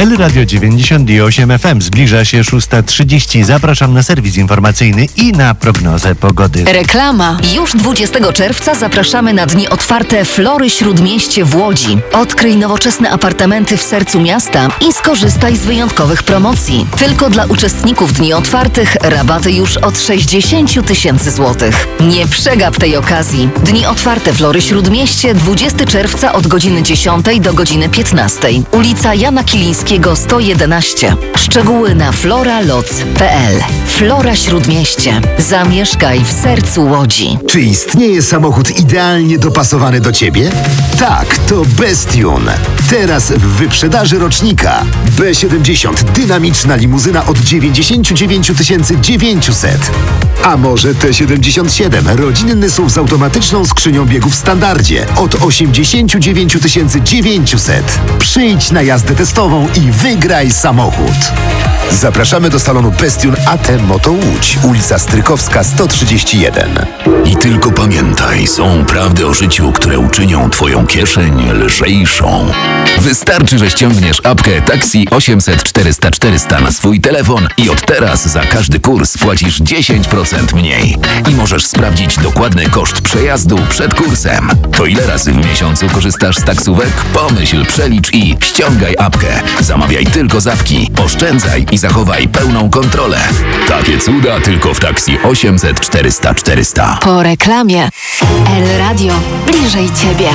El Radio 98 FM. Zbliża się 6:30. Zapraszam na serwis informacyjny i na prognozę pogody. Reklama. Już 20 czerwca zapraszamy na dni otwarte Flory Śródmieście w Łodzi. Odkryj nowoczesne apartamenty w sercu miasta i skorzystaj z wyjątkowych promocji. Tylko dla uczestników dni otwartych rabaty już od 60 tysięcy złotych. Nie przegap tej okazji. Dni otwarte Flory Śródmieście 20 czerwca od godziny 10 do godziny 15. Ulica Jana Kilińskiego 111. Szczegóły na floraloc.pl. Flora Śródmieście. Zamieszkaj w sercu Łodzi. Czy istnieje samochód idealnie dopasowany do Ciebie? Tak, to Bestune. Teraz w wyprzedaży rocznika. B70 dynamiczna limuzyna od 99 900. A może T77 rodzinny SUV z automatyczną skrzynią biegów w standardzie od 89 900. Przyjdź na jazdę testową i wygraj samochód. Zapraszamy do salonu Bestune AT Moto Łódź, ulica Strykowska 131. I tylko pamiętaj, są prawdy o życiu, które uczynią Twoją kieszeń lżejszą. Wystarczy, że ściągniesz apkę Taxi 800 400 400 na swój telefon i od teraz za każdy kurs płacisz 10% mniej. I możesz sprawdzić dokładny koszt przejazdu przed kursem. To ile razy w miesiącu korzystasz z taksówek? Pomyśl, przelicz i ściągaj apkę. Zamawiaj tylko z apki, oszczędzaj i zachowaj pełną kontrolę. Takie cuda tylko w Taxi 800 400 400. Po reklamie. El Radio. Bliżej Ciebie.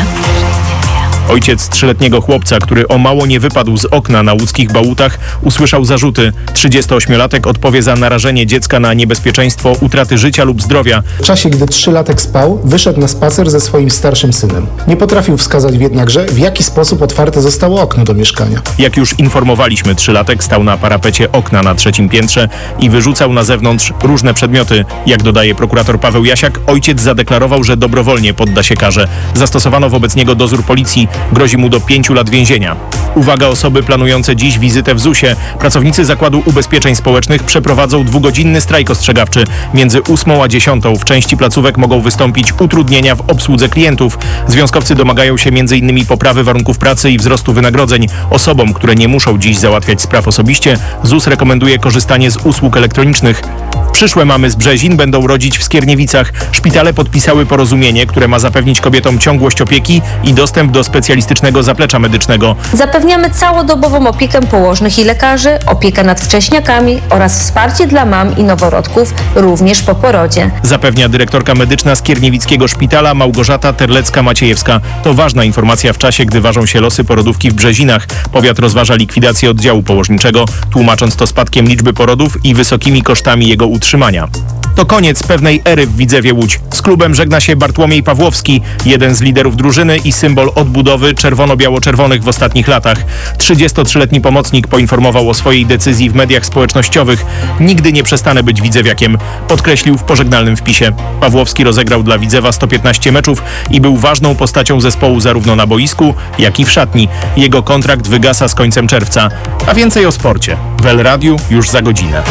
Ojciec 3-letniego chłopca, który o mało nie wypadł z okna na łódzkich Bałutach, usłyszał zarzuty. 38-latek odpowie za narażenie dziecka na niebezpieczeństwo utraty życia lub zdrowia. W czasie, gdy 3-latek spał, wyszedł na spacer ze swoim starszym synem. Nie potrafił wskazać jednakże, w jaki sposób otwarte zostało okno do mieszkania. Jak już informowaliśmy, 3-latek stał na parapecie okna na 3. piętrze i wyrzucał na zewnątrz różne przedmioty. Jak dodaje prokurator Paweł Jasiak, ojciec zadeklarował, że dobrowolnie podda się karze. Zastosowano wobec niego dozór policji. Grozi mu do 5 lat więzienia. Uwaga, osoby planujące dziś wizytę w ZUS-ie. Pracownicy Zakładu Ubezpieczeń Społecznych przeprowadzą 2-godzinny strajk ostrzegawczy. Między 8 a 10 w części placówek mogą wystąpić utrudnienia w obsłudze klientów. Związkowcy domagają się m.in. poprawy warunków pracy i wzrostu wynagrodzeń. Osobom, które nie muszą dziś załatwiać spraw osobiście, ZUS rekomenduje korzystanie z usług elektronicznych. Przyszłe mamy z Brzezin będą rodzić w Skierniewicach. Szpitale podpisały porozumienie, które ma zapewnić kobietom ciągłość opieki i dostęp do specjalistycznego zaplecza medycznego. Zapewniamy całodobową opiekę położnych i lekarzy, opiekę nad wcześniakami oraz wsparcie dla mam i noworodków, również po porodzie. Zapewnia dyrektorka medyczna Skierniewickiego Szpitala Małgorzata Terlecka-Maciejewska. To ważna informacja w czasie, gdy ważą się losy porodówki w Brzezinach. Powiat rozważa likwidację oddziału położniczego, tłumacząc to spadkiem liczby porodów i wysokimi kosztami jego utrzymania. To koniec pewnej ery w Widzewie Łódź. Z klubem żegna się Bartłomiej Pawłowski, jeden z liderów drużyny i symbol odbudowy czerwono-biało-czerwonych w ostatnich latach. 33-letni pomocnik poinformował o swojej decyzji w mediach społecznościowych. Nigdy nie przestanę być widzewiakiem, podkreślił w pożegnalnym wpisie. Pawłowski rozegrał dla Widzewa 115 meczów i był ważną postacią zespołu zarówno na boisku, jak i w szatni. Jego kontrakt wygasa z końcem czerwca. A więcej o sporcie w El Radiu już za godzinę.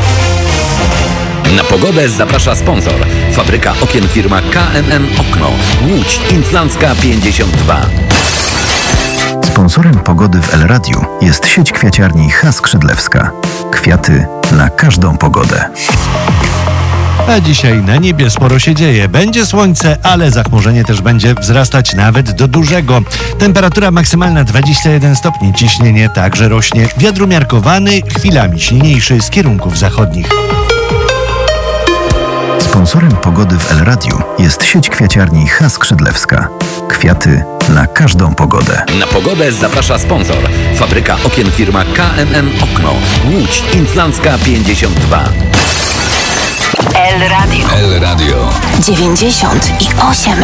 Na pogodę zaprasza sponsor. Fabryka okien firma KMM Okno. Łódź Inflancka 52. Sponsorem pogody w El Radiu jest sieć kwiaciarni H. Skrzydlewska. Kwiaty na każdą pogodę. A dzisiaj na niebie sporo się dzieje. Będzie słońce, ale zachmurzenie też będzie wzrastać nawet do dużego. Temperatura maksymalna 21 stopni, ciśnienie także rośnie. Wiatr umiarkowany, chwilami silniejszy z kierunków zachodnich. Sponsorem pogody w El Radiu jest sieć kwiaciarni H. Skrzydlewska. Kwiaty na każdą pogodę. Na pogodę zaprasza sponsor. Fabryka okien firma KMM Okno. Łódź Inflancka 52. El Radio. El Radio 98